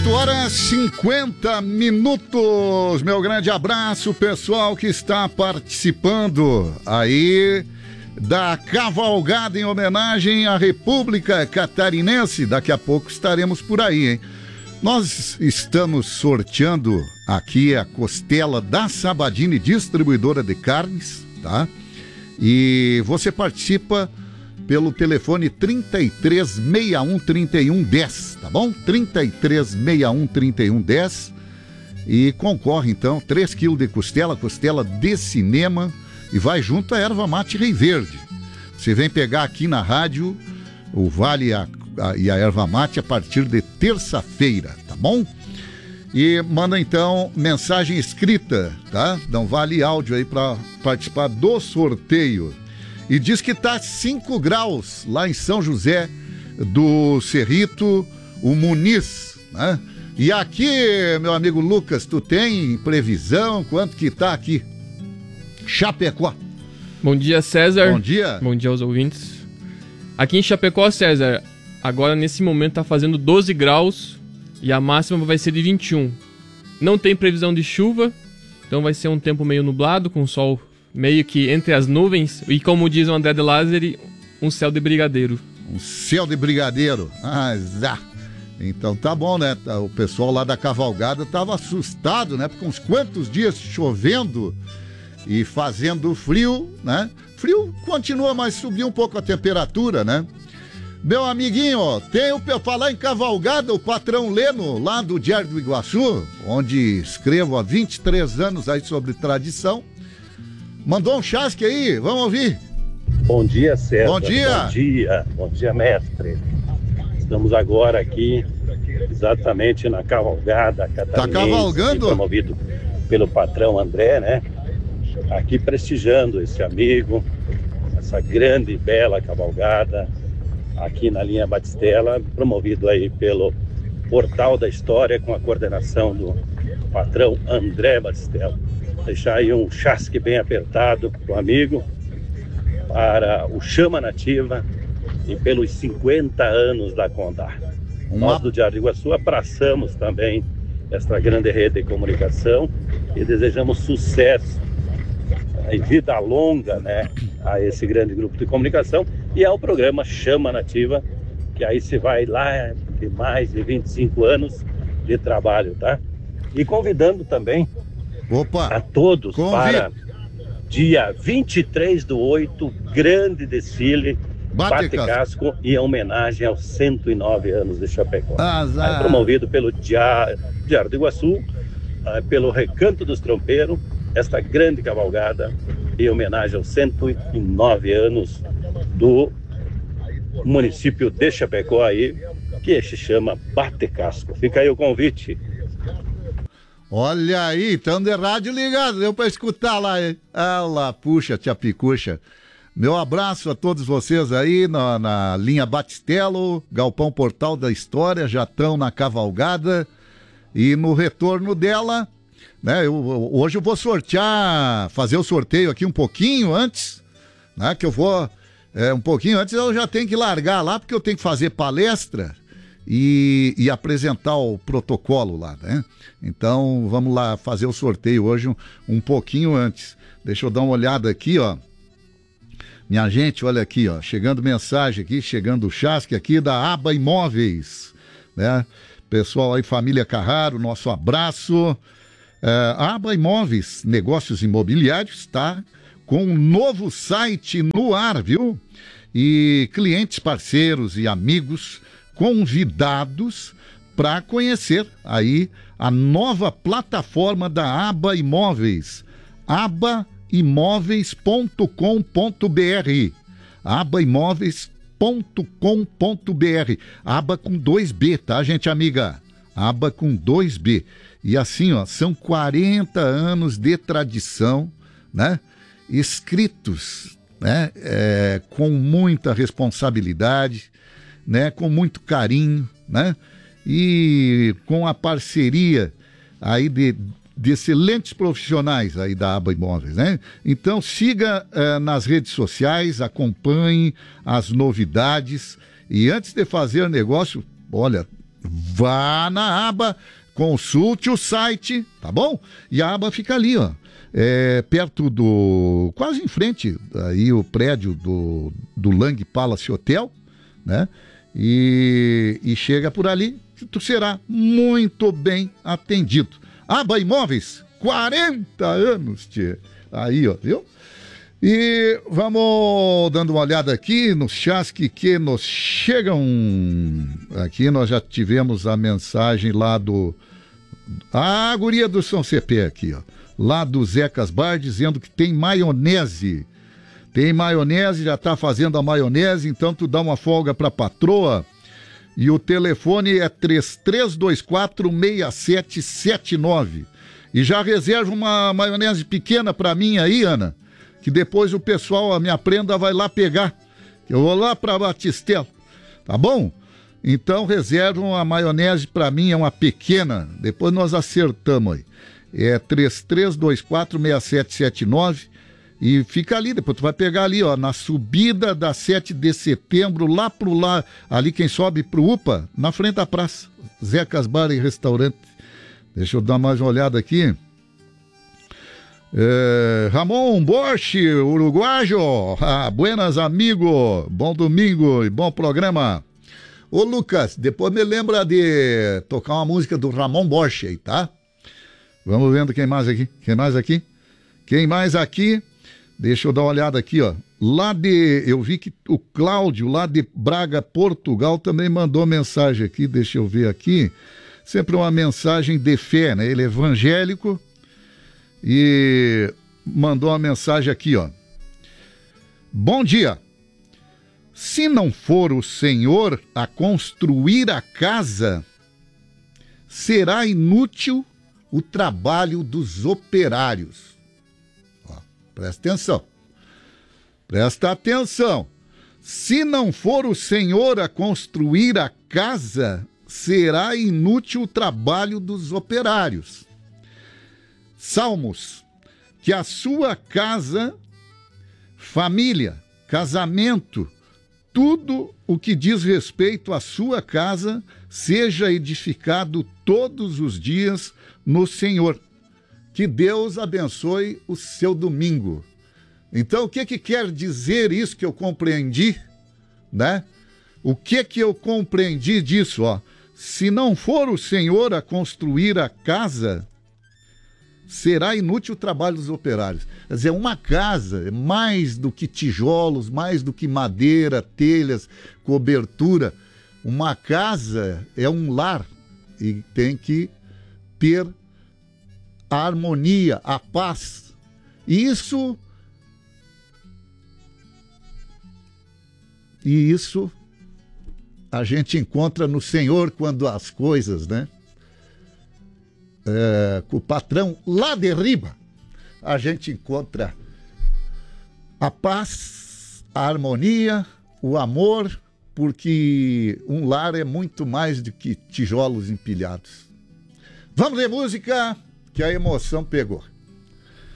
8h50. Meu grande abraço, pessoal que está participando aí da cavalgada em homenagem à República Catarinense. Daqui a pouco estaremos por aí, hein? Nós estamos sorteando aqui a costela da Sabadini, distribuidora de carnes, tá? E você participa pelo telefone 3361-3110, tá bom? 3361-3110 e concorre então 3 kg de costela de cinema e vai junto a erva mate Rei Verde. Você vem pegar aqui na rádio o vale e a erva mate a partir de terça-feira, tá bom? E manda então mensagem escrita, tá? Não vale áudio aí para participar do sorteio. E diz que tá 5 graus lá em São José do Cerrito, o Muniz, né? E aqui, meu amigo Lucas, tu tem previsão? Quanto que tá aqui? Chapecó. Bom dia, César. Bom dia. Bom dia aos ouvintes. Aqui em Chapecó, César, agora nesse momento tá fazendo 12 graus e a máxima vai ser de 21. Não tem previsão de chuva, então vai ser um tempo meio nublado, com sol meio que entre as nuvens, e como diz o André de Lázari, um céu de brigadeiro. Um céu de brigadeiro. Então tá bom, né? O pessoal lá da cavalgada tava assustado, né? Porque uns quantos dias chovendo e fazendo frio, né? Frio continua, mas subiu um pouco a temperatura, né? Meu amiguinho, tenho pra falar em cavalgada, o patrão Leno, lá do Diário do Iguaçu, onde escrevo há 23 anos aí sobre tradição, mandou um chasque aí, vamos ouvir. Bom dia, César. Bom dia. Bom dia, mestre. Estamos agora aqui, exatamente na cavalgada catarinense. Tá cavalgando? Promovido pelo patrão André, né? Aqui prestigiando esse amigo, essa grande e bela cavalgada, aqui na linha Batistela, promovido aí pelo Portal da História, com a coordenação do patrão André Batistela. Deixar aí um chasque bem apertado para o amigo, para o Chama Nativa e pelos 50 anos da Condá. Nós do Diário do Iguaçu abraçamos também esta grande rede de comunicação e desejamos sucesso e vida longa, né, a esse grande grupo de comunicação e ao programa Chama Nativa, que aí se vai lá de mais de 25 anos de trabalho, tá? E convidando também a todos para dia 23/8, grande desfile Bate Casco e homenagem aos 109 anos de Chapecó. É promovido pelo Diário do Iguaçu, pelo Recanto dos Trompeiros, esta grande cavalgada em homenagem aos 109 anos do município de Chapecó aí, que se chama Bate Casco. Fica aí o convite. Olha aí, estão de rádio ligado, deu para escutar lá, hein? Ah lá, puxa, tia Picuxa. Meu abraço a todos vocês aí na linha Batistelo, Galpão Portal da História, já estão na cavalgada e no retorno dela, né? Hoje eu vou fazer o sorteio aqui um pouquinho antes, né? Que eu vou, um pouquinho antes eu já tenho que largar lá, porque eu tenho que fazer palestra e apresentar o protocolo lá, né? Então vamos lá fazer o sorteio hoje um pouquinho antes. Deixa eu dar uma olhada aqui, ó. Minha gente, olha aqui, ó, chegando mensagem aqui, chegando o chasque aqui da Aba Imóveis, né? Pessoal aí, família Carraro, nosso abraço. A Aba Imóveis, negócios imobiliários, está com um novo site no ar, viu? E clientes, parceiros e amigos convidados para conhecer aí a nova plataforma da Aba Imóveis, abaimóveis.com.br, abaimóveis.com.br, aba com 2B, tá, gente amiga? Aba com 2B. E assim, ó, são 40 anos de tradição, né? Escritos, né? Com muita responsabilidade, né? Com muito carinho, né? E com a parceria aí de excelentes profissionais aí da Aba Imóveis, né? Então siga nas redes sociais, acompanhe as novidades e antes de fazer negócio, olha, vá na aba, consulte o site, tá bom? E a aba fica ali, ó. Perto do... quase em frente, aí o prédio do Lang Palace Hotel, né? E chega por ali, que tu será muito bem atendido. Aba Imóveis, 40 anos, tchê. Aí, ó, viu? E vamos dando uma olhada aqui nos chats que nos chegam. Aqui nós já tivemos a mensagem lá a guria do São CP aqui, ó. Lá do Zecas Bar, dizendo que tem maionese. Tem maionese, já tá fazendo a maionese, então tu dá uma folga pra patroa. E o telefone é 33246779. E já reserva uma maionese pequena pra mim aí, Ana, que depois o pessoal, a minha prenda, vai lá pegar. Eu vou lá pra Batistela, tá bom? Então reservam a maionese pra mim, é uma pequena. Depois nós acertamos aí. É 33246779 e fica ali, depois tu vai pegar ali, ó, na subida da 7 de setembro, lá ali quem sobe pro UPA, na frente da praça, Zecas Bar e Restaurante. Deixa eu dar mais uma olhada aqui. Ramon Borch, uruguaio, buenas amigo, bom domingo e bom programa. Ô Lucas, depois me lembra de tocar uma música do Ramon Borch aí, tá? Vamos vendo quem mais aqui? Deixa eu dar uma olhada aqui, ó. Eu vi que o Cláudio, lá de Braga, Portugal, também mandou mensagem aqui. Deixa eu ver aqui. Sempre uma mensagem de fé, né? Ele é evangélico e mandou uma mensagem aqui, ó. Bom dia. Se não for o Senhor a construir a casa, será inútil o trabalho dos operários. Ó, presta atenção. Se não for o Senhor a construir a casa, será inútil o trabalho dos operários. Salmos, que a sua casa, família, casamento, tudo o que diz respeito à sua casa, seja edificado todos os dias no Senhor. Que Deus abençoe o seu domingo. Então, o que quer dizer isso que eu compreendi, né? O que eu compreendi disso, ó? Se não for o Senhor a construir a casa, será inútil o trabalho dos operários. Quer dizer, uma casa é mais do que tijolos, mais do que madeira, telhas, cobertura. Uma casa é um lar e tem que ter a harmonia, a paz. E isso a gente encontra no Senhor quando as coisas, né? Com o patrão lá de riba, a gente encontra a paz, a harmonia, o amor, porque um lar é muito mais do que tijolos empilhados. Vamos de música, que a emoção pegou.